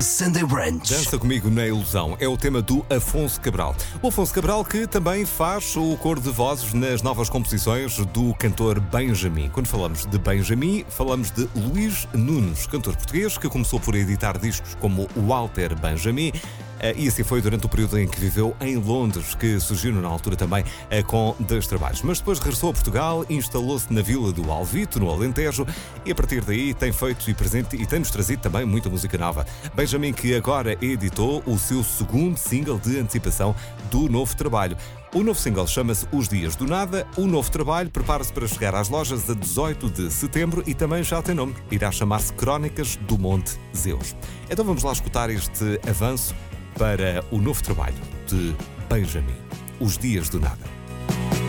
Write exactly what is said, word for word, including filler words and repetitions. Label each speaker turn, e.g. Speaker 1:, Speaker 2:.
Speaker 1: Sunday Brunch.
Speaker 2: Dança comigo na ilusão é o tema do Afonso Cabral. O Afonso Cabral que também faz o coro de vozes nas novas composições do cantor Benjamin. Quando falamos de Benjamin, falamos de Luís Nunes, cantor português que começou por editar discos como Walter Benjamin. E assim foi durante o período em que viveu em Londres, que surgiu na altura também com dois trabalhos. Mas depois regressou a Portugal, instalou-se na Vila do Alvito, no Alentejo, e a partir daí tem feito e presente e tem-nos trazido também muita música nova. Benjamin que agora editou o seu segundo single de antecipação do novo trabalho. O novo single chama-se Os Dias do Nada. O novo trabalho prepara-se para chegar às lojas a dezoito de setembro e também já tem nome. Irá chamar-se Crónicas do Monte Zeus. Então vamos lá escutar este avanço para o novo trabalho de Benjamin, Os Dias do Nada.